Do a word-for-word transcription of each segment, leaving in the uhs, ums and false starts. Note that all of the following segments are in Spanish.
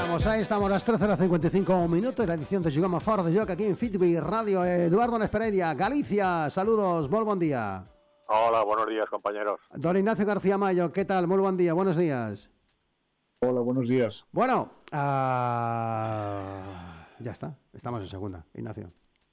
estamos, ahí estamos, las trece horas cincuenta y cinco minutos, la edición de Jugamos Fora de Joc aquí en Fitbit Radio. Eduardo Nespereira, Galicia, saludos, muy buen día. Hola, buenos días, compañeros. Don Ignacio García Mayo, ¿qué tal? Muy buen día, buenos días. Hola, buenos días. Bueno, uh, ya está, estamos en segunda, Ignacio.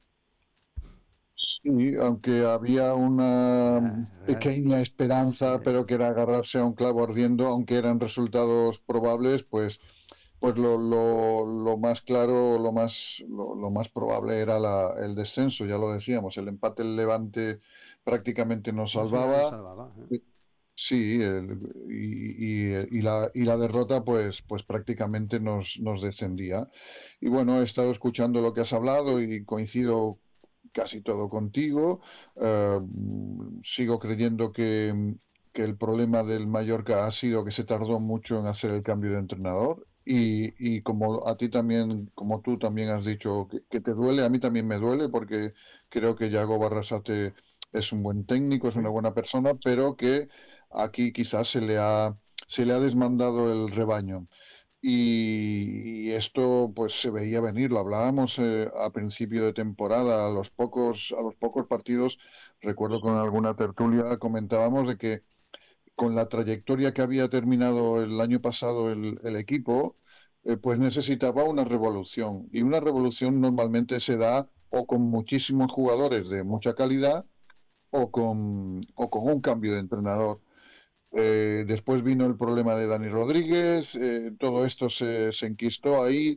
Sí, aunque había una Ah, pequeña esperanza, sí. pero que era agarrarse a un clavo ardiendo, aunque eran resultados probables, pues, pues lo, lo, lo más claro, lo más, lo, lo más probable era la, el descenso, ya lo decíamos, el empate del Levante prácticamente nos No, salvaba. nos salvaba ¿eh? Sí, el, y, y, y, la, y la derrota pues, pues prácticamente nos, nos descendía. Y bueno, he estado escuchando lo que has hablado y coincido casi todo contigo. Uh, sigo creyendo que, que el problema del Mallorca ha sido que se tardó mucho en hacer el cambio de entrenador. Y, y como a ti también, como tú también has dicho que, que te duele, a mí también me duele porque creo que Yago Barrasate es un buen técnico, es una buena persona, pero que aquí quizás se le ha, se le ha desmandado el rebaño. Y, y esto pues se veía venir, lo hablábamos eh, a principio de temporada, a los pocos, a los pocos partidos, recuerdo con alguna tertulia comentábamos de que con la trayectoria que había terminado el año pasado el, el equipo, eh, pues necesitaba una revolución. Y una revolución normalmente se da o con muchísimos jugadores de mucha calidad o con, o con un cambio de entrenador. Eh, después vino el problema de Dani Rodríguez, eh, todo esto se, se enquistó ahí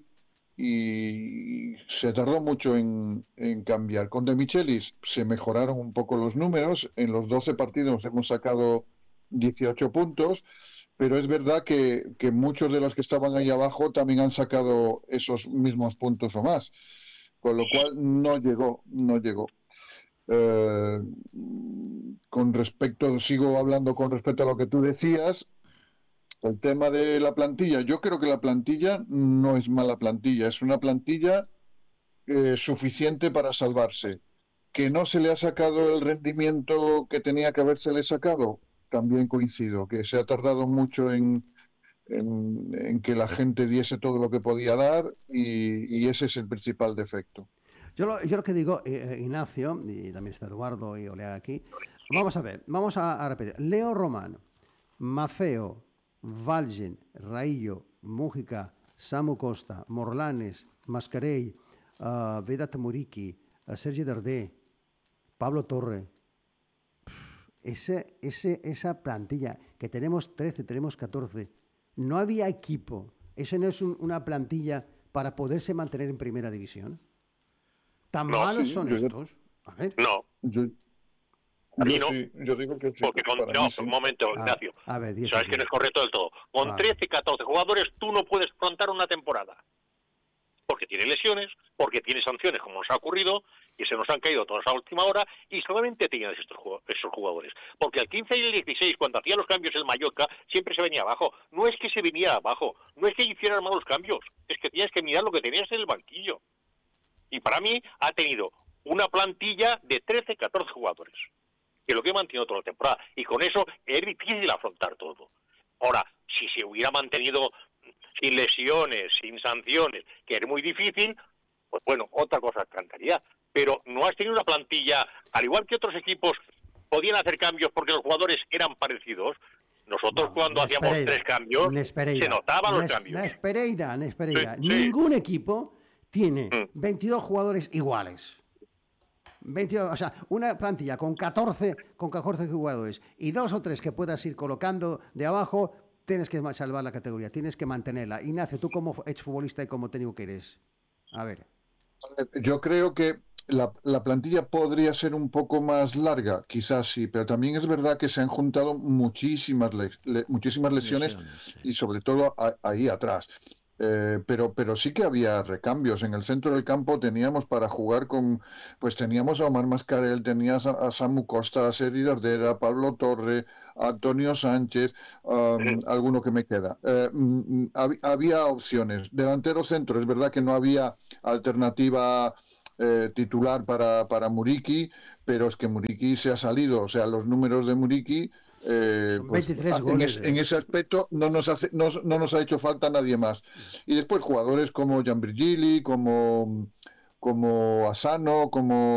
y se tardó mucho en, en cambiar. Con De Michelis se mejoraron un poco los números, en los doce partidos hemos sacado dieciocho puntos, pero es verdad que, que muchos de los que estaban ahí abajo también han sacado esos mismos puntos o más, con lo cual no llegó, no llegó. Eh, con respecto, sigo hablando con respecto a lo que tú decías, el tema de la plantilla. Yo creo que la plantilla no es mala plantilla, es una plantilla eh, suficiente para salvarse. Que no se le ha sacado el rendimiento que tenía que habérsele sacado, también coincido, que se ha tardado mucho en, en, en que la gente diese todo lo que podía dar y, y ese es el principal defecto. Yo lo, yo lo que digo, eh, Ignacio, y también está Eduardo y Olea aquí, vamos a ver, vamos a, a repetir. Leo Román, Mafeo, Valgen, Raillo, Mújica, Samu Costa, Morlanes, Mascarell, uh, Vedat Muriqui, uh, Sergi Dardé, Pablo Torre. Ese, ese, esa plantilla, que tenemos trece, tenemos catorce, no había equipo. ¿Eso no es un, una plantilla para poderse mantener en primera división? ¿Tan no, malos sí, son yo, estos? A ver. No. Yo, Yo, yo, sí, yo digo que sí. porque con, no, mí, sí. un momento, Ignacio. A, a ver, diez, Sabes diez. que no es correcto del todo. Con Vale. trece, catorce jugadores tú no puedes afrontar una temporada. Porque tiene lesiones, porque tiene sanciones, como nos ha ocurrido, y se nos han caído todos a última hora, y solamente tenían estos, estos jugadores. Porque al quince y el dieciséis, cuando hacía los cambios el Mallorca, siempre se venía abajo. No es que se venía abajo, no es que hicieran malos cambios, es que tienes que mirar lo que tenías en el banquillo. Y para mí ha tenido una plantilla de trece, catorce jugadores, que lo que ha mantenido toda la temporada. Y con eso es difícil afrontar todo. Ahora, si se hubiera mantenido sin lesiones, sin sanciones, que es muy difícil, pues bueno, otra cosa cantaría. Pero no has tenido una plantilla, al igual que otros equipos podían hacer cambios porque los jugadores eran parecidos. Nosotros Vamos, cuando hacíamos Nespereira, tres cambios, Nespereira, se notaban los Nes, cambios. Nespereira, Nespereira. Sí, sí. Ningún equipo tiene Mm. veintidós jugadores iguales. veintidós, o sea, una plantilla con catorce, con catorce jugadores y dos o tres que puedas ir colocando de abajo, tienes que salvar la categoría, tienes que mantenerla. Ignacio, tú como exfutbolista y como técnico que eres, a ver. Yo creo que la, la plantilla podría ser un poco más larga, quizás sí, pero también es verdad que se han juntado muchísimas, le, le, muchísimas lesiones, lesiones sí. Y sobre todo a, ahí atrás. Eh, pero, pero sí que había recambios. En el centro del campo teníamos para jugar con, pues teníamos a Omar Mascarell, tenías a, a Samu Costa, a Sergi Dardera, a Pablo Torre, a Antonio Sánchez, um, sí. Alguno que me queda. Eh, hab, había opciones. Delantero centro, es verdad que no había alternativa eh, titular para, para Muriqui, pero es que Muriqui se ha salido. O sea, los números de Muriqui Eh, Son pues, veintitrés en, goles. es- eh. en ese aspecto no nos, hace, no, no nos ha hecho falta nadie más. Y después jugadores como Gianvirgili, como, como Asano,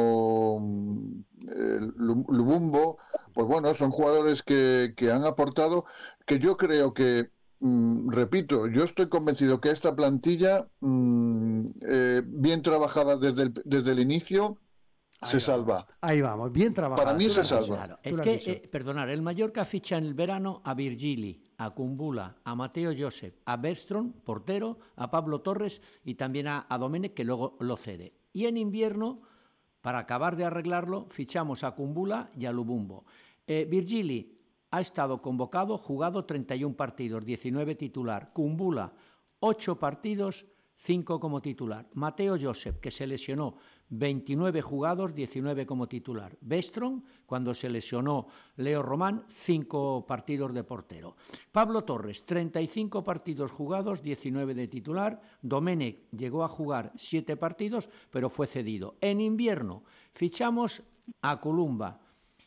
como eh, Lu- Lubumbo, pues bueno, son jugadores que, que han aportado, que yo creo que, mm, repito, yo estoy convencido que esta plantilla, mm, eh, bien trabajada desde el, desde el inicio, se Ahí vamos, salva. ahí vamos, bien Para trabajada. mí Tú lo se has dicho, salva. Claro, tú es lo has que, dicho. eh, perdonar, el Mallorca ficha en el verano a Virgili, a Kumbula, a Mateo Josep, a Bergström, portero, a Pablo Torres y también a, a Domenech, que luego lo cede. Y en invierno, para acabar de arreglarlo, fichamos a Kumbula y a Lubumbo. Eh, Virgili ha estado convocado, jugado treinta y un partidos, diecinueve titular. Kumbula, ocho partidos, cinco como titular. Mateo Josep, que se lesionó, veintinueve jugados, diecinueve como titular. Bergström, cuando se lesionó Leo Román, cinco partidos de portero. Pablo Torres, treinta y cinco partidos jugados, diecinueve de titular. Domenech llegó a jugar siete partidos, pero fue cedido. En invierno fichamos a Columba.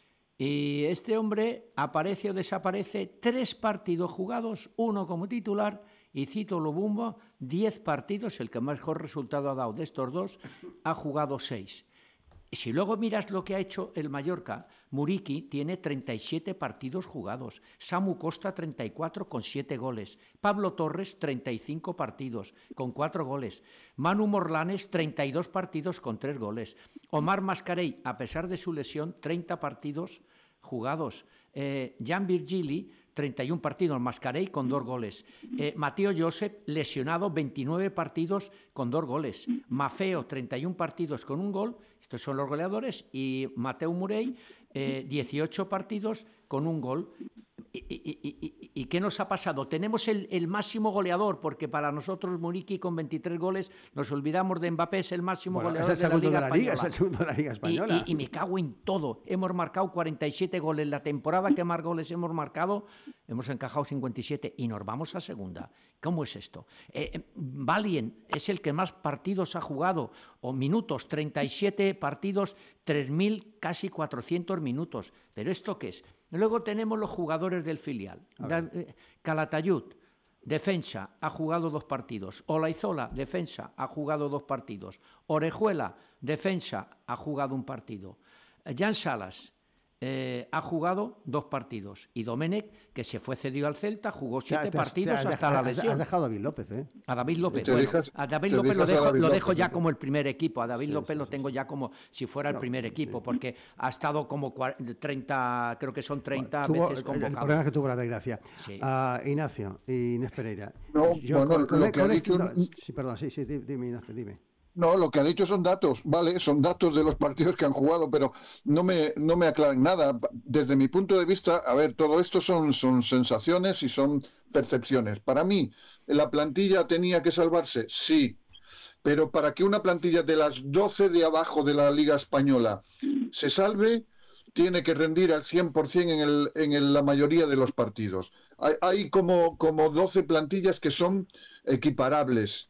Y este hombre aparece o desaparece, tres partidos jugados, uno como titular, y cito Lubumbo, diez partidos, el que mejor resultado ha dado de estos dos, ha jugado seis. Y si luego miras lo que ha hecho el Mallorca, Muriqui tiene treinta y siete partidos jugados, Samu Costa treinta y cuatro con siete goles, Pablo Torres treinta y cinco partidos con cuatro goles, Manu Morlanes treinta y dos partidos con tres goles, Omar Mascarell, a pesar de su lesión, treinta partidos jugados, eh, Gianvirgili treinta y un partidos, Mascarell con dos goles, eh, Mateo Josep lesionado veintinueve partidos con dos goles, Maffeo treinta y un partidos con un gol, estos son los goleadores, y Mateu Murell eh, dieciocho partidos con un gol. ¿Y, y, y, y qué nos ha pasado? Tenemos el, el máximo goleador, porque para nosotros Muriqui con veintitrés goles, nos olvidamos de Mbappé, es el máximo Bueno, goleador es el de la segundo Liga de la Liga, Española. es el segundo de la Liga Española. Y, y, y me cago en todo. Hemos marcado cuarenta y siete goles. La temporada que más goles hemos marcado, hemos encajado cincuenta y siete y nos vamos a segunda. ¿Cómo es esto? Eh, Valien es el que más partidos ha jugado, o minutos, treinta y siete partidos, tres mil, casi cuatrocientos minutos. ¿Pero esto qué es? Luego tenemos los jugadores del filial. Da, eh, Calatayud, defensa, ha jugado dos partidos. Olaizola, defensa, ha jugado dos partidos. Orejuela, defensa, ha jugado un partido. Jan Salas, eh, ha jugado dos partidos. Y Domenech, que se fue cedido al Celta, jugó siete Te has- partidos te has hasta deja- la lesión. Has dejado a David López, ¿eh? A David López. Te Bueno, dejas- a David te López lo dejas a dejo, David lo López, dejo ya sí. como el primer equipo. A David Sí, López sí, lo sí, tengo ya como si fuera el No, primer equipo, sí. porque ha estado como cua- treinta, creo que son treinta Tuvo- veces el convocado. problema que tuvo la desgracia. Sí. Ah, Ignacio, Inés Pereira. No, bueno, lo que ha esto- dicho- no, sí, perdón, sí, sí, di- dime, Ignacio, dime. No, lo que ha dicho son datos, vale, son datos de los partidos que han jugado, pero no me, no me aclaren nada. Desde mi punto de vista, a ver, todo esto son, son sensaciones y son percepciones. Para mí, ¿la plantilla tenía que salvarse? Sí, pero para que una plantilla de las doce de abajo de la Liga Española se salve, tiene que rendir al cien por ciento en, el, en el- la mayoría de los partidos. Hay, hay como, como doce plantillas que son equiparables.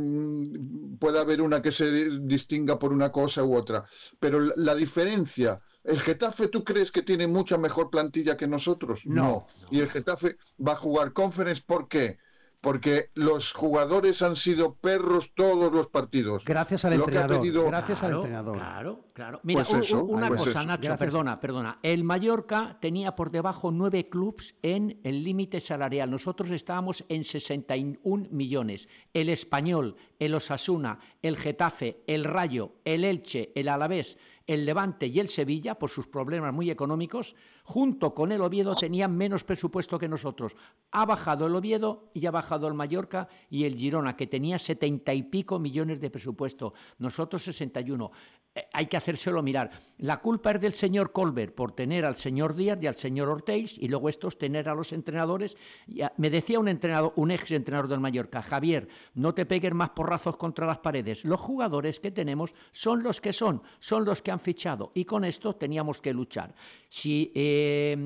Mm, puede haber una que se distinga por una cosa u otra, pero la, la diferencia... ¿El Getafe tú crees que tiene mucha mejor plantilla que nosotros? No. Y el Getafe va a jugar Conference, ¿por qué? Porque los jugadores han sido perros todos los partidos. Gracias al Lo que ha entrenador. pedido- Gracias al Claro, entrenador. Claro, claro. Mira, Pues u- u- eso, una pues cosa, eso. Nacho, Gracias. perdona, perdona. El Mallorca tenía por debajo nueve clubs en el límite salarial. Nosotros estábamos en sesenta y un millones. El Español, el Osasuna, el Getafe, el Rayo, el Elche, el Alavés, el Levante y el Sevilla, por sus problemas muy económicos, junto con el Oviedo, tenían menos presupuesto que nosotros. Ha bajado el Oviedo y ha bajado el Mallorca y el Girona, que tenía setenta y pico millones de presupuesto. Nosotros sesenta y uno. Eh, hay que hacérselo mirar. La culpa es del señor Colbert por tener al señor Díaz y al señor Ortiz, y luego estos tener a los entrenadores. Y a- me decía un entrenador, un ex entrenador del Mallorca, Javier, no te pegues más porrazos contra las paredes. Los jugadores que tenemos son los que son, son los que han han fichado y con esto teníamos que luchar. Si eh,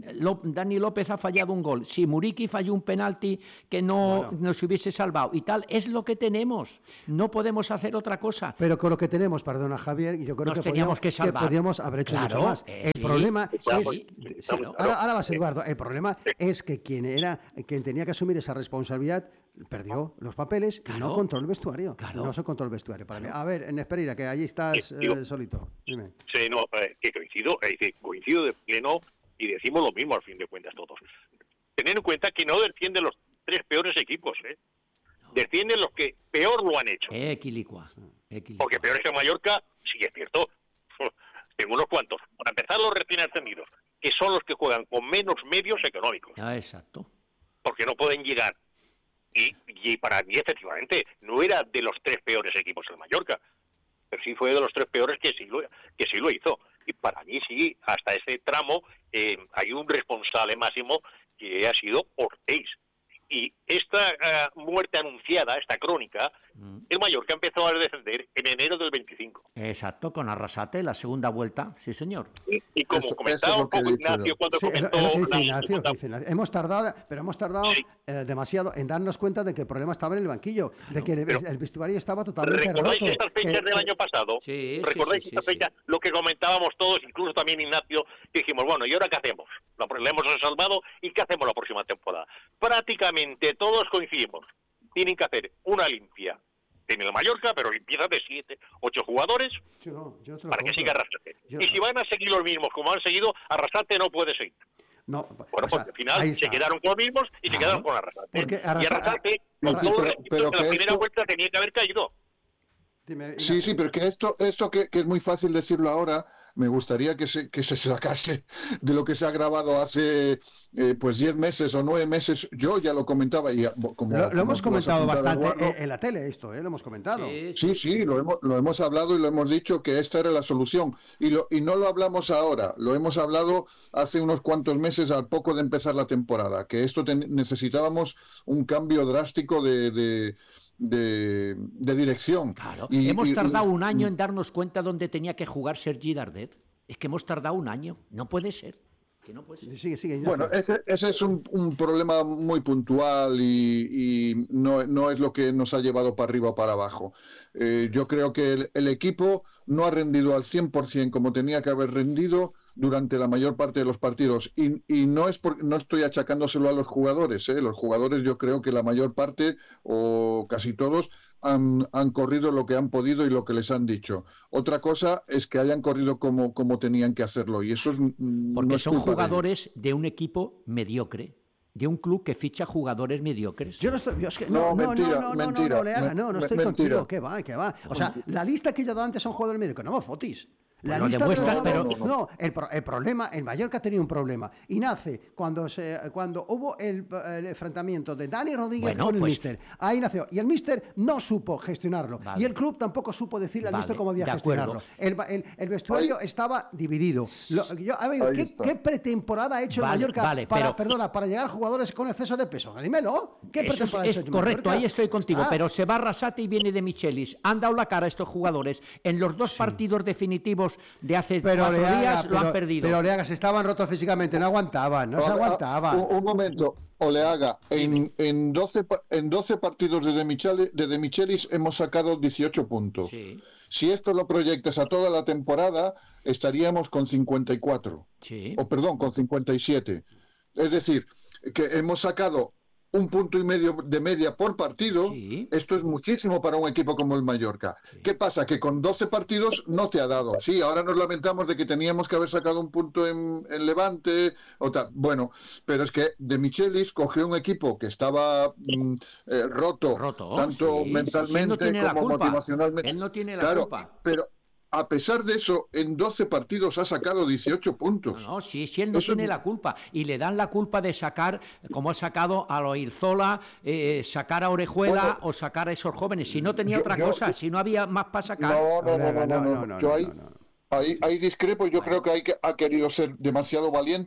Dani López ha fallado un gol, si Muriqui falló un penalti que no bueno. nos hubiese salvado y tal, es lo que tenemos. No podemos hacer otra cosa. Pero con lo que tenemos, perdona Javier, yo creo nos que teníamos podíamos, que salvar. Que podíamos haber hecho claro, mucho más. Eh, el sí, problema claro, es, claro. ahora, ahora va a ser Eduardo, el problema es que quien era, quien tenía que asumir esa responsabilidad perdió los papeles claro. y no controló el vestuario. Claro. No se controló el vestuario. Para claro. mí. A ver, en Esperira, que allí estás eh, digo, solito. Dime. Sí, no, eh, que coincido, eh, coincido de pleno y decimos lo mismo al fin de cuentas todos. Tener en cuenta que no defienden los tres peores equipos, ¿eh? No. Defienden los que peor lo han hecho. Equilicua. Equilicua. Porque peor es que Mallorca, sí es cierto. Tengo unos cuantos. Para empezar, los recién ascendidos, que son los que juegan con menos medios económicos. Ah, exacto. Porque no pueden llegar. Y, y para mí, efectivamente, no era de los tres peores equipos el Mallorca, pero sí fue de los tres peores que sí lo, que sí lo hizo. Y para mí, sí, hasta ese tramo eh, hay un responsable máximo que ha sido Ortiz. Y esta uh, muerte anunciada, esta crónica, mm. el Mallorca empezó a descender en enero del veinticinco. Exacto, con Arrasate, la segunda vuelta, sí señor. Y, y como eso, comentaba eso un poco Ignacio cuando sí, comentó... Es lo que dice la Ignacio, la... dice Ignacio. Hemos tardado, pero hemos tardado sí. eh, demasiado en darnos cuenta de que el problema estaba en el banquillo, claro. de que el, el vestuario estaba totalmente roto. ¿Recordáis estas fechas que, del año pasado? Sí, ¿Recordáis sí, sí, estas sí, fechas? sí. Lo que comentábamos todos, incluso también Ignacio, que dijimos, bueno, ¿y ahora qué hacemos? Le hemos salvado, ¿y qué hacemos la próxima temporada? Prácticamente todos coincidimos. Tienen que hacer una limpia en el Mallorca, pero limpieza de siete, ocho jugadores yo no, yo para que siga Arrasate. Yo y no. si van a seguir los mismos como han seguido, Arrasate no puede seguir. No, bueno, o sea, porque al final se quedaron con los mismos y claro. se quedaron con Arrasate. Porque Arrasate, y Arrasate, con todos los requisitos de la primera esto... vuelta tenía que haber caído. Dime, sí, sí, pero que esto, esto que, que es muy fácil decirlo ahora, me gustaría que se, que se sacase de lo que se ha grabado hace eh, pues diez meses o nueve meses. Yo ya lo comentaba. Y como, lo, lo como hemos comentado bastante Eduardo, en la tele esto, ¿eh? Lo hemos comentado. Sí, sí, sí lo, hemos, lo hemos hablado y lo hemos dicho que esta era la solución. Y, lo, y no lo hablamos ahora, lo hemos hablado hace unos cuantos meses al poco de empezar la temporada, que esto te, necesitábamos un cambio drástico de... de De, de dirección. Claro. Y, hemos y, tardado un año en darnos cuenta dónde tenía que jugar Sergi Darder. Es que hemos tardado un año. No puede ser. Que no puede ser. Sigue, sigue, bueno, ese, ese es un, un problema muy puntual y, y no, no es lo que nos ha llevado para arriba o para abajo. Eh, yo creo que el, el equipo no ha rendido al cien por ciento como tenía que haber rendido durante la mayor parte de los partidos y, y no es por, no estoy achacándoselo a los jugadores, ¿eh? Los jugadores yo creo que la mayor parte o casi todos han, han corrido lo que han podido y lo que les han dicho. Otra cosa es que hayan corrido como, como tenían que hacerlo y eso es porque no es son culpa jugadores de, de un equipo mediocre, de un club que ficha jugadores mediocres. Yo no estoy, yo es que, no, no, mentira, no, no, mentira, no, no, le haga, no, no estoy mentira. contigo, que va, que va. O sea, la lista que yo he dado antes son jugadores mediocres, no me fotis. La bueno, lista demuestra, de los pero... no, no el, pro, el problema, el Mallorca tenía un problema y nace cuando se, cuando hubo el, el enfrentamiento de Dani Rodríguez bueno, con el pues... míster. Ahí nació y el míster no supo gestionarlo vale. y el club tampoco supo decirle al vale. míster cómo había gestionarlo. El, el, el vestuario Ahí. estaba dividido. Lo, yo, a ver, ¿qué, ¿qué pretemporada ha hecho vale, el Mallorca vale, para, pero... perdona, para llegar jugadores con exceso de peso? Dímelo. ¿Qué Eso pretemporada es, ha hecho es correcto, Mallorca? ahí estoy contigo, ah. pero se va Arrasate y viene de Michelis. Han dado la cara a estos jugadores en los dos sí. partidos definitivos de hace pero cuatro haga, días pero, lo han perdido. Pero Oleaga, se estaban rotos físicamente, no aguantaban, no o, se aguantaban. Un, un momento, Oleaga, en, en, doce, en doce partidos de De, Michelis, de De Michelis hemos sacado dieciocho puntos. Sí. Si esto lo proyectas a toda la temporada, estaríamos con cincuenta y cuatro. Sí. O perdón, con cincuenta y siete. Es decir, que hemos sacado un punto y medio de media por partido, sí. Esto es muchísimo para un equipo como el Mallorca. Sí. ¿Qué pasa? Que con doce partidos no te ha dado. Sí, ahora nos lamentamos de que teníamos que haber sacado un punto en, en Levante o tal. Bueno, pero es que De Michelis cogió un equipo que estaba mm, eh, roto, roto, tanto sí, mentalmente sí, no como motivacionalmente. Él no tiene la claro, culpa. Pero a pesar de eso, en doce partidos ha sacado dieciocho puntos. No, no sí, sí, él no eso tiene es... la culpa. Y le dan la culpa de sacar, como ha sacado a Loirzola, eh, sacar a Orejuela bueno, o sacar a esos jóvenes. Si no tenía yo, otra yo, cosa, yo... si no había más para sacar. No, no, no, no, no, no, no, no, yo ahí, no, no. Ahí, ahí discrepo, yo bueno. creo que hay, ha querido ser demasiado valiente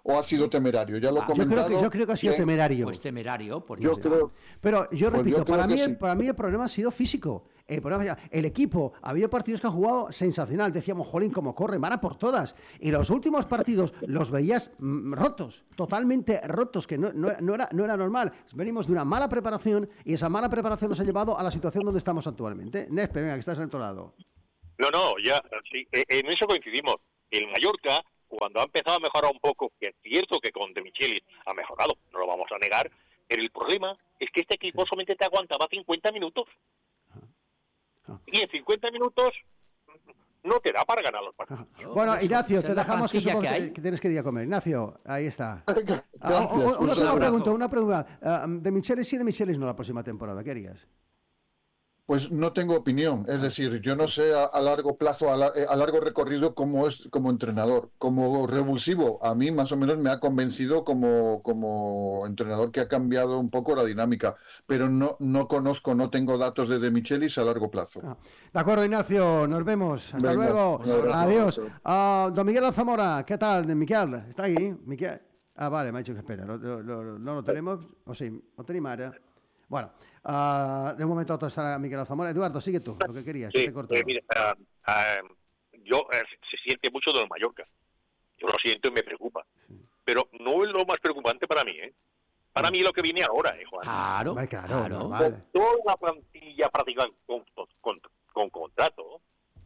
o ha sido temerario? Ya lo he Ah, Yo creo, comentado. que, yo creo que ha sido bien. temerario. Pues temerario, por Yo eso. creo, Pero yo Pues repito, yo creo para, que mí, sí. para mí el problema ha sido físico. El, problema, el equipo, había partidos que han jugado sensacional. Decíamos, jolín, cómo corre, van a por todas. Y los últimos partidos los veías mm, rotos, totalmente rotos, que no, no, no, era, no era normal. Venimos de una mala preparación y esa mala preparación nos ha llevado a la situación donde estamos actualmente. Nespe, venga, que estás al otro lado. No, no, ya, sí, en eso coincidimos. El Mallorca, cuando ha empezado a mejorar un poco, que es cierto que con De Michelis ha mejorado, no lo vamos a negar, pero el problema es que este equipo solamente te aguantaba cincuenta minutos. Y en cincuenta minutos no te da para ganar los partidos. Bueno, Eso, Ignacio, esa te es la dejamos que, plantilla supongo que que, hay. que tienes que ir a comer. Ignacio, ahí está. Ah, Gracias, o- o- un una, una abrazo. pregunta, una pregunta. Ah, de Michelis sí, de Michelis no la próxima temporada. ¿Qué harías? Pues no tengo opinión, es decir, yo no sé a, a largo plazo, a, la- a largo recorrido cómo es como entrenador. Como revulsivo, a mí más o menos me ha convencido como, como entrenador que ha cambiado un poco la dinámica, pero no, no conozco, no tengo datos de De Michelis a largo plazo. Ah, de acuerdo, Ignacio, nos vemos. Hasta Venga, luego. un abrazo. Adiós. Ah, don Miguel Alzamora, ¿qué tal? De Miquel, ¿está aquí? Miquel. Ah, vale, me ha dicho que espera. No, no, no, no lo tenemos. O sí, lo tenemos ahora. Bueno, ah, de un momento a otro estará Miguel Alzamora. Eduardo, sigue tú, lo que querías. que Sí, te he cortado. eh, mira, ah, ah, yo eh, se siente mucho de los Mallorca. Yo lo siento y me preocupa. Sí. Pero no es lo más preocupante para mí, ¿eh? Para mí lo que viene ahora, ¿eh, Juan? Claro, Vale, claro, claro. normal. Con toda la plantilla prácticamente con, con, con, con contrato,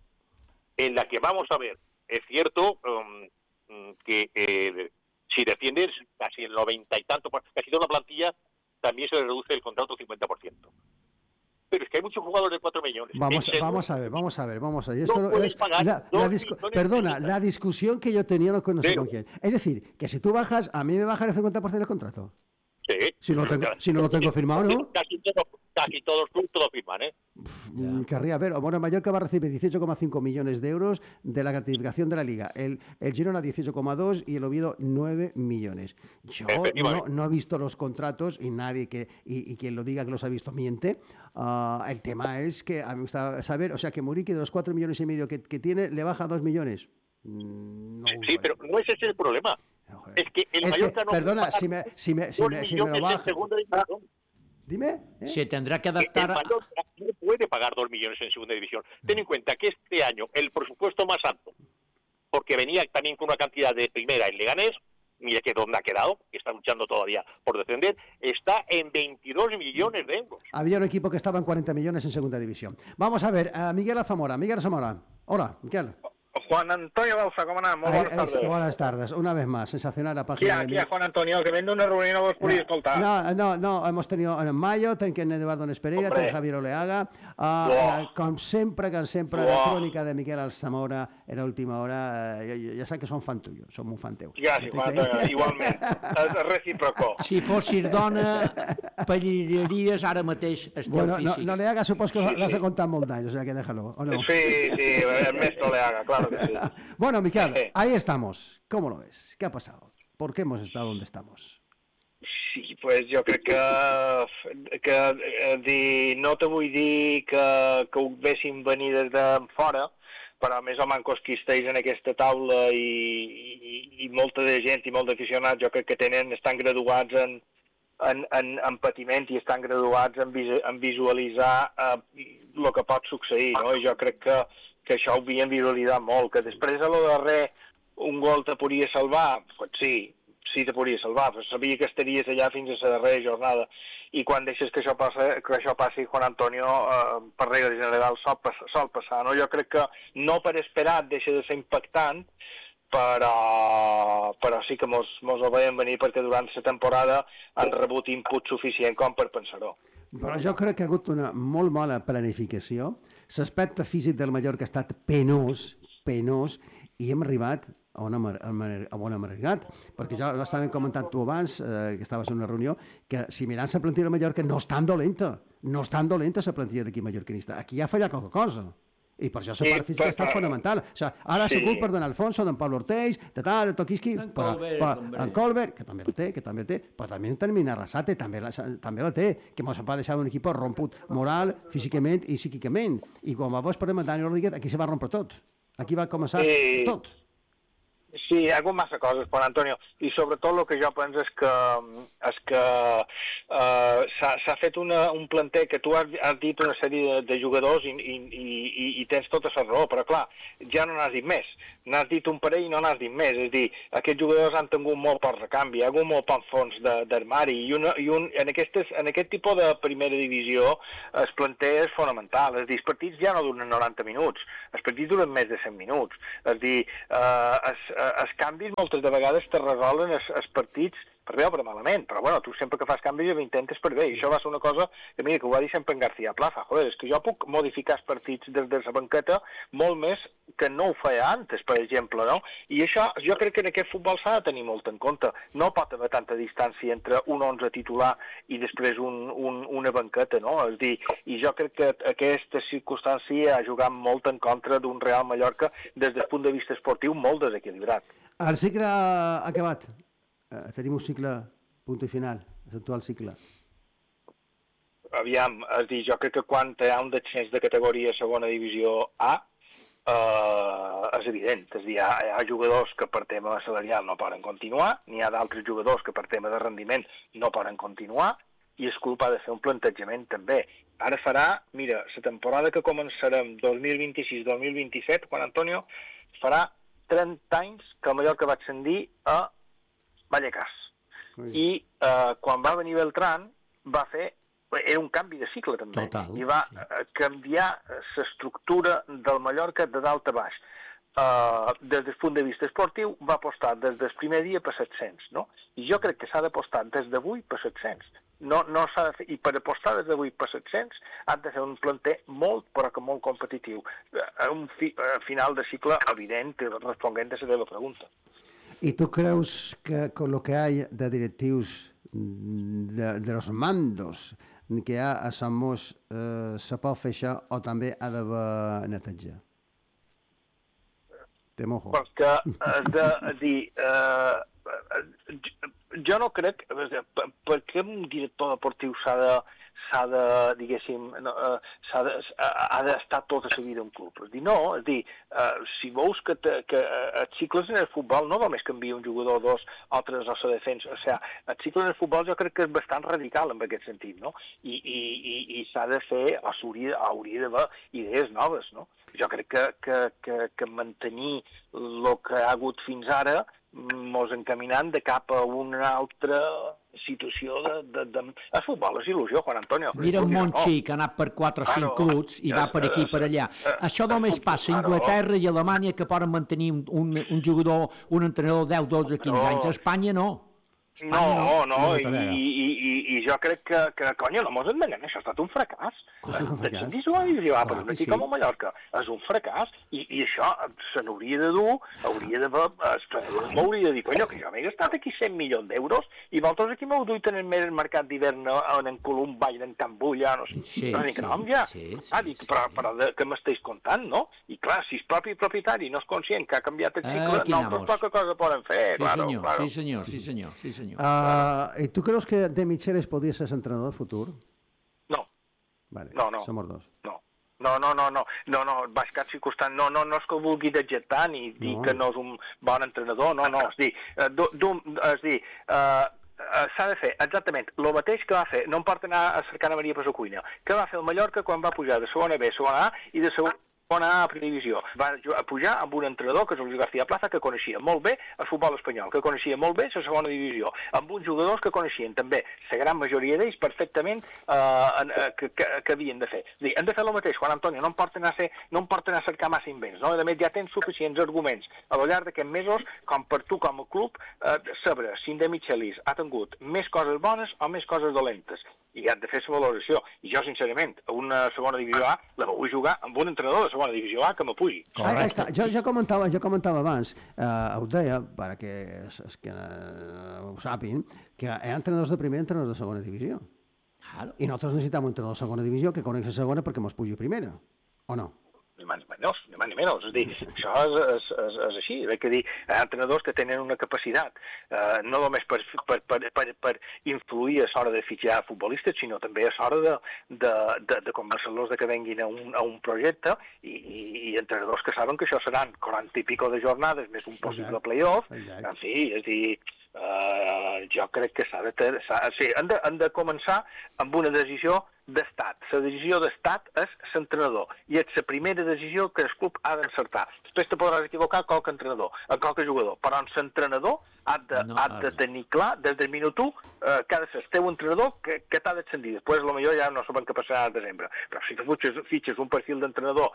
en la que vamos a ver, es cierto um, que eh, si defiendes casi el noventa y tanto, casi toda la plantilla, también se le reduce el contrato cincuenta por ciento. Pero es que hay muchos jugadores de cuatro millones. Vamos, En serio, vamos a ver, vamos a ver, vamos a ver. Esto No puedes es pagar la- dos la discu- millones perdona, de la discusión que yo tenía no con no sé Pero- con quién. Es decir, que si tú bajas, a mí me bajan el cincuenta por ciento del contrato. Sí. Si no lo tengo- si no lo tengo firmado, ¿no? Casi, todo- casi todos los clubes lo firman, ¿eh? Mm, Querría ver. Bueno, Mallorca va a recibir dieciocho coma cinco millones de euros de la gratificación de la Liga. El, el Girona dieciocho coma dos y el Oviedo nueve millones. Yo no, Efectivamente. no he visto los contratos y nadie que y, y quien lo diga que los ha visto miente. Ah, el tema es que a mí me gusta saber, o sea, que Muriqui de los cuatro millones y medio que, que tiene le baja dos millones. Mm, No, Sí, joder. pero no ese es el problema. No, joder. Es que el Es que, Mallorca no perdona, puede pagar si me, si me, si dos me, si me lo millones en baja. segunda división. Dime. ¿eh? Se tendrá que El adaptar a... Mallorca no puede pagar dos millones en segunda división. Ten en cuenta que este año el presupuesto más alto, porque venía también con una cantidad de primera en Leganés, mira que dónde ha quedado, que está luchando todavía por descender, está en veintidós millones de euros. Había un equipo que estaba en cuarenta millones en segunda división. Vamos a ver, a Miguel Zamora. Miguel Zamora. Hola, Miguel. Juan Antonio Balsa, ¿cómo anem? Molt Ahí- bones ahí- tardes. buenas tardes. Una vez más, sensacional la Aquí, página. de aquí, Miguel. Juan Antonio, que ven d'una reunió no vos podia escoltar. No, no, no, hemos tenido en mayo, ten que en Eduardo Nespereira, Hombre. ten Javier Oleaga, ah, Buah. eh, com sempre, com sempre, la Buah. crónica de Miguel Alzamora en la última hora, eh, ja, ja sé que són fan tuyo, som un fan teu. Gràcies, Juan Antonio, igualment. És recíproco. Si fossis dona, pallilleries ara mateix el teu Bueno, no, físic. no le hagas, supos que Sí, l'has sí. contat molt d'anys, o sea que déjalo, ¿o no? Sí, sí, Ernesto le haga, claro que sí. Bueno, Miquel, Sí. ahí estamos. ¿Cómo lo ves? ¿Qué ha pasado? ¿Por qué hemos estado donde estamos? Sí, pues jo crec que, que eh, dir, no te vull dir que, que ho vessin venir des de fora, però més o manco qui estigués en aquesta taula i, i, i molta de gent i molt d'aficionats jo crec que tenen, estan graduats en, en, en, en patiment i estan graduats en, vis, en visualitzar el eh, que pot succeir, no? I jo crec que, que això ho havien visualitzat molt, que després a lo darrer un gol te podria salvar, pues sí, sí te podria salvar, però sabia que estaries allà fins a la darrera jornada, i quan deixes que això, passa, que això passi, Juan Antonio, eh, per regla general, sol, sol passar, no? Jo crec que no per esperat deixa de ser impactant, però, però sí que mos, mos ho veiem venir perquè durant la temporada han rebut input suficient com per pensar-ho. Però jo crec que ha hagut una molt mala planificació. L'aspecte físic del Mallorca ha estat penós, penós, i hem arribat a on hem, a on hem arribat. Perquè ja l'estàvem comentant tu abans, eh, que estaves en una reunió, que si mirant la plantilla del Mallorca no és tan dolenta, no és tan dolenta la plantilla d'aquí mallorquinista. Aquí ha fallat qualque cosa. I per això la Sí, part física ha estat però- fonamental. O sigui, ara ha Sí. sigut per don Alfonso, don Pablo Orteix, de tal, de Tokiski, En però, Colbert, però, hombre. en Colbert, que també la té, que també la té, però també en Termina Arrasate, també la, també la té, que mos va deixar un equip romput moral, físicament i psíquicament. I quan va veure per Dani Rodríguez, aquí se va rompre tot. Aquí va començar Sí. tot. Sí, hi ha hagut massa coses, però Antonio, i sobretot el que jo penso és que, és que uh, s'ha fet una, un planter que tu has, has dit una sèrie de, de jugadors i, i, i, i tens tota la raó, però clar, ja no n'has dit més. N'has dit un parell i no n'has dit més. És a dir, aquests jugadors han tingut molt per recanvi, hi ha hagut molt poc fons d'armari, i, una, i un, en, aquestes, en aquest tipus de primera divisió el planter és fonamental. És a dir, els partits ja no duren noranta minuts, els partits duren més de cent minuts. És a dir, uh, es, els canvis moltes de vegades te resolen els, els partits per bé o per malament, però bueno, tu sempre que fas canvis ho intentes per bé, i això va ser una cosa que mira, que ho va dir sempre en García Plaza, joder, és que jo puc modificar els partits des de la banqueta molt més que no ho feia antes, per exemple, no? I això, jo crec que en aquest futbol s'ha de tenir molt en compte, no pot haver tanta distància entre un onze titular i després un, un, una banqueta, no? És dir, i jo crec que aquesta circumstància ha jugat molt en contra d'un Real Mallorca des del punt de vista esportiu molt desequilibrat. El cicle ha acabat. Uh, tenim un cicle, punt i final, l'actual cicle. Aviam, és dir, jo crec que quan hi ha un descens de categoria a segona divisió A, eh, és evident, és dir, hi ha, hi ha jugadors que per tema salarial no poden continuar, n'hi ha d'altres jugadors que per tema de rendiment no poden continuar, i el club ha de fer un plantejament també. Ara farà, mira, la temporada que començarem dos mil vint-i-sis dos mil vint-i-set, quan Antonio, farà trenta anys que el Mallorca va ascendir a Vallecas. Ui. I eh, quan va venir Beltrán va fer, era un canvi de cicle també. Total, i va sí. eh, canviar l'estructura del Mallorca de dalt a baix. Eh, des del punt de vista esportiu va apostar des del primer dia per set-cents, no? I jo crec que s'ha d'apostar des d'avui per set-cents. No, no s'ha de fer, i per apostar des d'avui per set-cents han de fer un planter molt, però que molt competitiu. Eh, un fi, eh, final de cicle evident, responent a la teva pregunta. ¿Y tú crees que con lo que hay de directivos, de, de los mandos que hi ha a Sant Mos, eh, se pot fer això o també ha d'haver neteja? Te mojo. Perquè, eh, de, dir, eh, jo no crec, per què un director deportiu s'ha de, s'ha de, diguéssim, no, s'ha de, ha d'estar tota la vida en un club. És dir, no, és dir, uh, si veus que, te, que uh, els cicles en el futbol no només canvia un jugador o dos o tres o la defensa, o sigui, el cicle en el futbol jo crec que és bastant radical en aquest sentit, no? I, i, i, i s'ha de fer, o s'hauria hauria d'haver idees noves, no? Jo crec que, que, que, que mantenir el que ha hagut fins ara mos encaminant de cap a una altra situació de... de, de... El futbol és il·lusió, Juan Antonio. Mira un Monchi que ha anat per quatre o cinc clubs i va per aquí i per allà. Això només passa a Anglaterra i a Alemanya, que poden mantenir un, un, un jugador, un entrenador deu, dotze, quinze anys. A Espanya no. Espanya, no, no, no, i, i, i, i jo crec que, que conya, no mos enganyem, això ha estat un fracàs. Descendir a la divisió A per un equip com el Mallorca és un fracàs, i, i això se n'hauria de dur, hauria de... m'hauria de dir, conya, que jo m'he gastat aquí cent milions d'euros, i vosaltres aquí m'heu duit en el mercat d'hivern en en Columball, en Can Bulla, no sé, sí, no dic, no, ja, sí, sí, ah, dic, però, però de, que m'esteu contant, no? I clar, si el propi propietari no és conscient que ha canviat el cicle, ah, nosaltres poca cosa poden fer, sí, claro, senyor, claro. Sí, senyor, sí, senyor, sí, senyor. Uh, ¿Y tú crees que De Michelis podría ser entrenador futur? No. Vale, no, no. Somos dos. No. No, no, no, no, no, no, vaig cap circumstant, no, no, no és que vulgui dejetar ni dir no. que no és un bon entrenador, no, no, és dir, uh, du, du, és dir, uh, uh, s'ha de fer exactament el mateix que va fer, no em porta anar a cercar a Maria Pesacuina, que va fer el Mallorca quan va pujar de segona B, segona A i de segona bona A a primera divisió. Va pujar amb un entrenador, que és el Luis García Plaza, que coneixia molt bé el futbol espanyol, que coneixia molt bé la segona divisió, amb uns jugadors que coneixien també, la gran majoria d'ells, perfectament eh, eh, que, que, que havien de fer. És dir, hem de fer el mateix, Juan Antonio, no em porten a, ser, no em porten a cercar massa invents, no? A més, ja tens suficients arguments a lo llarg d'aquests mesos, com per tu, com a club, eh, saber si De Michelis ha tingut més coses bones o més coses dolentes. I has de fer la valoració. I jo, sincerament, a una segona divisió A la vull jugar amb un entrenador de segona divisió A que m'apugi. Ah, està. Jo, jo, comentava, jo comentava abans, eh, ho deia, perquè es, es, que eh, ho sàpiguen, que hi ha entrenadors de primera i entrenadors de segona divisió. Claro. I nosaltres necessitem un entrenador de segona divisió que conegui la segona perquè mos pugi a primera, o no? ni més ni menys, ni més ni menys. És a dir, això és, és, és, és així. Ve que dir, hi ha entrenadors que tenen una capacitat, eh, no només per, per, per, per, per influir a l'hora de fitxar futbolistes, sinó també a l'hora de, de, de, de convencer-los de que venguin a un, a un projecte i, i, i entrenadors que saben que això seran quaranta i pico de jornades més un possible playoff. En fi, és a dir, Uh, jo crec que s'ha de, sí, han, de, han de començar amb una decisió d'estat. La decisió d'estat és l'entrenador i és la primera decisió que el club ha d'encertar. Després te podràs equivocar qualque entrenador, a qualque jugador, però l'entrenador ha de, no, ha de tenir clar des del minut u eh, que ha de ser el teu entrenador que, que t'ha d'ascendir. Després potser ja no sabem què passarà al desembre, però si tu fitxes, fitxes un perfil d'entrenador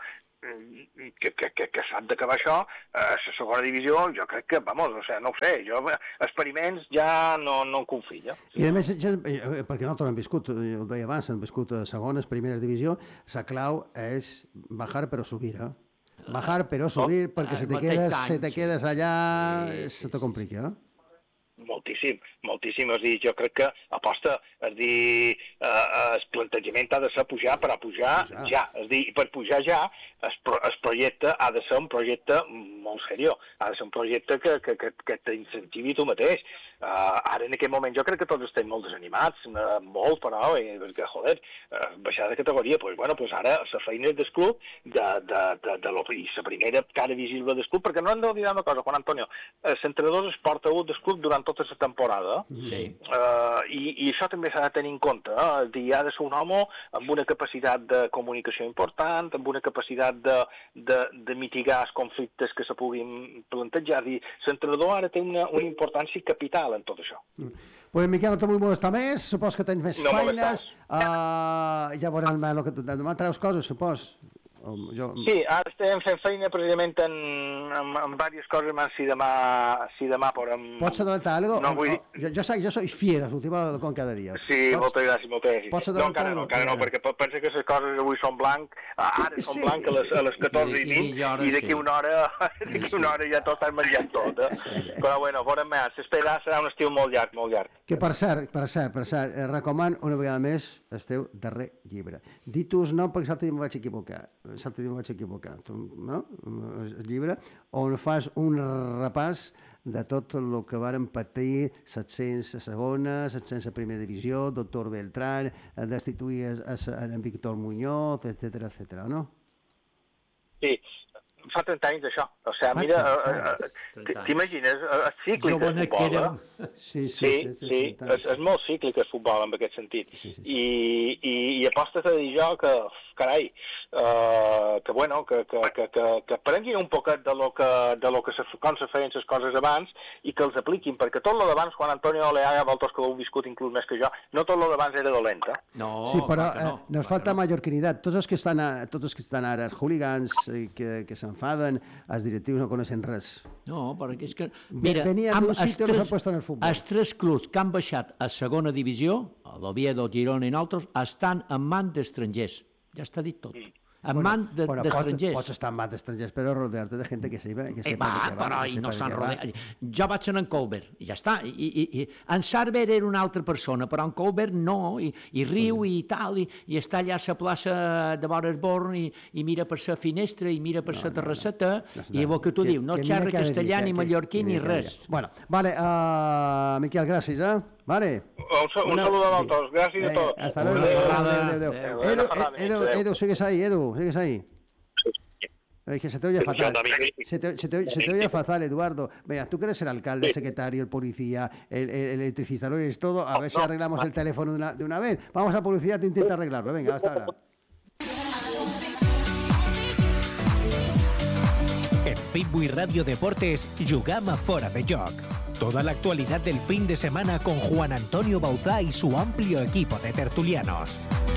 que, que, que, que sap d'acabar això, a eh, la segona divisió, jo crec que, vamos, o sea, no ho sé, jo experiments ja no, no en confio. I a més, ja, perquè nosaltres hem viscut, ho deia abans, hem viscut a segones, primera divisió, la clau és bajar però subir, eh? Bajar però subir, oh, perquè si te quedes, si te quedes allà, sí, sí, se te complica, eh? Moltíssim, moltíssim. És dir, jo crec que aposta, és dir, eh, el plantejament ha de ser pujar per a pujar, pujar. ja. És dir, per pujar ja, el, pro, el projecte ha de ser un projecte molt seriós, ha de ser un projecte que, que, que, que t'incentivi tu mateix. Uh, ara, en aquest moment, jo crec que tots estem molt desanimats, uh, molt, però, eh, perquè, joder, uh, baixar de categoria, doncs, bueno, pues ara la feina és del club, de, de, de, de lo, i la primera cara visible del club, perquè no hem d'oblidar una cosa, Juan Antonio, l'entrenador es porta un del club durant tota la temporada, sí. uh, i, i això també s'ha de tenir en compte, eh? Dir, ha de ser un home amb una capacitat de comunicació important, amb una capacitat de, de, de mitigar els conflictes que se puguin plantejar. L'entrenador ara té una, una importància capital en tot això. Mm. Pues, Miquel, no te vull molestar més, supos que tens més no feines, uh, ja veurem el que demà treus coses, supos. Jo... Sí, ara estem fent feina precisament en, en, en diverses coses, més si demà, si demà podem... Pots adelantar algo? No, vull dir... jo, jo, sé, jo soy fiera, l'última con cada dia. Sí, Pots... moltes gràcies, moltes gràcies. Pots no, encara no, encara no, perquè pensa que les coses avui són blanc, ara són sí. blanc a les, a les catorze i vint, i, i d'aquí una hora, d'aquí una hora ja tot estàs menjant tot, eh? Però bueno, veurem més, s'espera, serà un estiu molt llarg, molt llarg. Que per cert, per cert, per cert, eh, recoman una vegada més el teu darrer llibre. Dit-us no, perquè l'altre dia m'ho vaig equivocar, l'altre dia m'ho vaig equivocar, no? El llibre on fas un repàs de tot el que varen patir set-cents a segona, set-cents a primera divisió, doctor Beltrán, destituir en Víctor Muñoz, etcètera, etcètera, no? Sí, fa trenta anys d'això. O sigui, mira, t'imagines, és cíclic el futbol, eh? Sí, sí, sí, sí, és, és molt cíclic el futbol en aquest sentit. Sí, sí. I, i, i apostes a dir jo que, carai, uh, que bueno, que, que, que, que, que prenguin un poquet de lo que, de lo que se, com se feien les coses abans i que els apliquin, perquè tot lo d'abans, Juan Antonio Oleaga, vosaltres que ho heu viscut inclús més que jo, no tot lo d'abans era dolent, eh? No, sí, però no, eh, nos falta no. mallorquinitat. Tots els que estan, a, tots els que estan ara, els hooligans, eh, que, que s'enfaden, els directius no coneixen res. No, perquè és que... Mira, venia d'un sitio i no s'ha puesto en el futbol. Els tres clubs que han baixat a segona divisió, l'Oviedo, Girona i altres, estan en mans d'estrangers. Ja està dit tot. En bueno, mans de, bueno, d'estrangers. Pots, pots estar en mans d'estrangers, però rodear-te de gent que sepa que sepa eh, va, de què va. Però i no s'han rodeat. Jo vaig anar en Colbert, i ja està. I, i, i, en Sarver era una altra persona, però en Colbert no, i, i riu i tal, i, i està allà a la plaça de Boresborn i, i mira per la finestra i mira per la no, terrasseta, no, no, no, i el que tu dius, no xerra castellà ni mallorquí ni res. Bueno, vale, uh, Miquel, gràcies, eh? Vale. Un, un saludo a todos, gracias a todos. Hasta luego. Edu, Edu, Edu, sigues ahí, Edu, sigues ahí. Es que se te oye fatal. Se te, se, te, se te oye fatal, Eduardo. Mira, tú que eres el alcalde, el secretario, el policía, el, el, el electricista, lo eres todo. A ver si arreglamos el teléfono de una, de una vez. Vamos a publicidad, tú intenta arreglarlo. Venga, hasta ahora. En Pitbull Radio Deportes, jugam a Fora de Joc. Toda la actualidad del fin de semana con Juan Antonio Bauzá y su amplio equipo de tertulianos.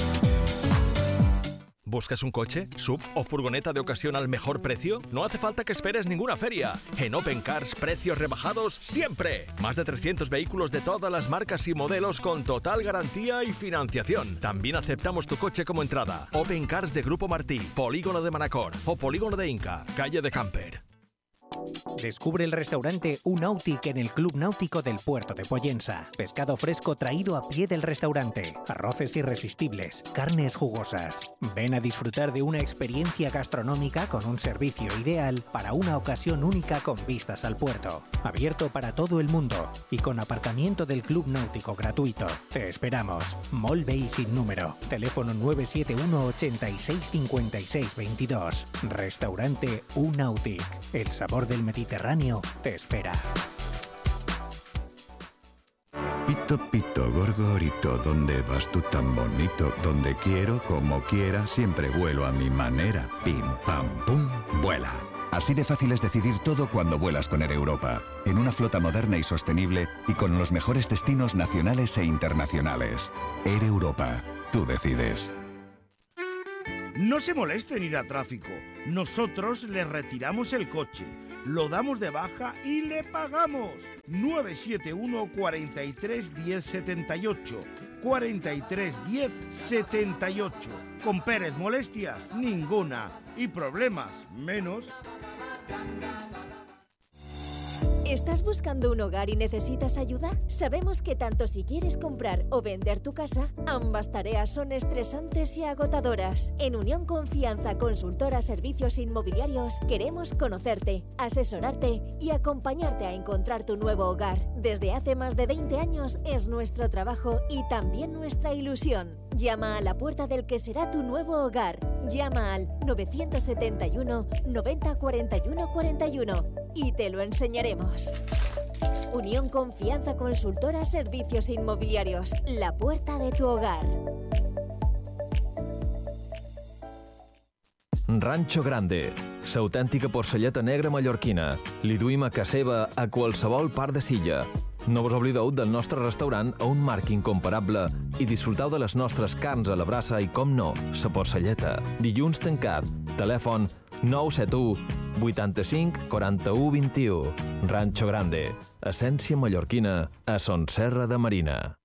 ¿Buscas un coche, sub o furgoneta de ocasión al mejor precio? No hace falta que esperes ninguna feria. En Open Cars, precios rebajados siempre. Más de trescientos vehículos de todas las marcas y modelos con total garantía y financiación. También aceptamos tu coche como entrada. Open Cars de Grupo Martí, Polígono de Manacor o Polígono de Inca, calle de Camper. Descubre el restaurante Un Nautic en el Club Náutico del Puerto de Pollensa. Pescado fresco traído a pie del restaurante, arroces irresistibles, carnes jugosas. Ven a disfrutar de una experiencia gastronómica con un servicio ideal para una ocasión única con vistas al puerto. Abierto para todo el mundo y con aparcamiento del Club Náutico gratuito. Te esperamos. Mall Bay sin número. Teléfono nueve siete uno ochenta y seis cincuenta y seis veintidós. Restaurante Un Nautic. El sabor del Mediterráneo te espera. Pito, pito, gorgorito, ¿dónde vas tú tan bonito? Donde quiero, como quiera, siempre vuelo a mi manera. Pim, pam, pum, vuela. Así de fácil es decidir todo cuando vuelas con Air Europa, en una flota moderna y sostenible y con los mejores destinos nacionales e internacionales. Air Europa, tú decides. No se moleste en ir a tráfico. Nosotros le retiramos el coche, lo damos de baja y le pagamos. nueve siete uno, cuarenta y tres, diez, setenta y ocho. cuarenta y tres, diez, setenta y ocho. Con Pérez molestias, ninguna. Y problemas, menos. ¿Estás buscando un hogar y necesitas ayuda? Sabemos que tanto si quieres comprar o vender tu casa, ambas tareas son estresantes y agotadoras. En Unión Confianza Consultora Servicios Inmobiliarios queremos conocerte, asesorarte y acompañarte a encontrar tu nuevo hogar. Desde hace más de veinte años es nuestro trabajo y también nuestra ilusión. Llama a la puerta del que será tu nuevo hogar. Llama al nueve siete uno, noventa, cuarenta y uno, cuarenta y uno y te lo enseñaremos. Unión Confianza Consultora Servicios Inmobiliarios, la puerta de tu hogar. Rancho Grande, l'autèntica porcelleta negra mallorquina. Li duim a casa seva a qualsevol part de Silla. No vos oblideu del nostre restaurant a un marc incomparable i disfruteu de les nostres carns a la brasa i, com no, la porcelleta. Dilluns tancat. Telèfon nou set u, vuitanta-cinc, quaranta-u, vint-i-u. Rancho Grande, essència mallorquina a Son Serra de Marina.